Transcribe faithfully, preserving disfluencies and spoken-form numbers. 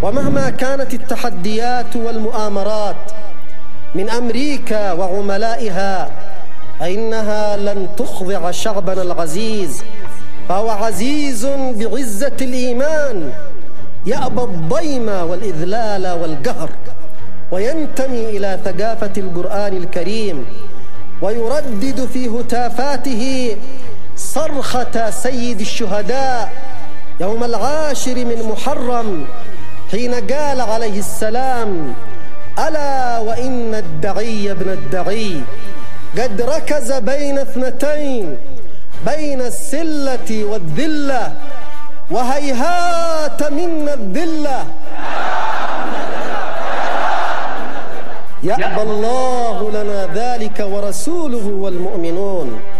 ومهما كانت التحديات والمؤامرات من أمريكا وعملائها فإنها لن تخضع شعبنا العزيز، فهو عزيز بعزة الإيمان يأبى الضيم والإذلال والقهر، وينتمي إلى ثقافة القرآن الكريم، ويردد في هتافاته صرخة سيد الشهداء يوم العاشر من محرم حين قال عليه السلام: ألا وإن الدعي ابن الدعي قد ركز بين اثنتين، بين السلة والذلة، وهيهات منا الذلة. يأبى الله لنا ذلك ورسوله والمؤمنون.